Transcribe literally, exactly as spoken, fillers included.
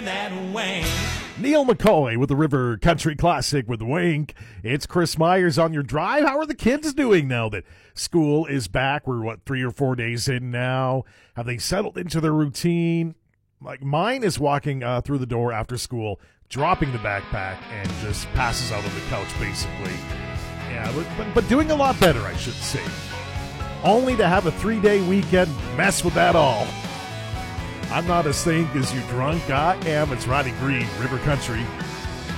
that wank. Neil McCoy with the River Country Classic with Wink. It's Chris Myers on your drive. How are the kids doing now that school is back? We're, what, three or four days in now? Have they settled into their routine? Like, mine is walking uh, through the door after school, dropping the backpack, and just passes out on the couch, basically. Yeah, but, but, but doing a lot better, I should say. Only to have a three-day weekend mess with that all. I'm not as think as you drunk. I am. It's Ronnie Green, River Country.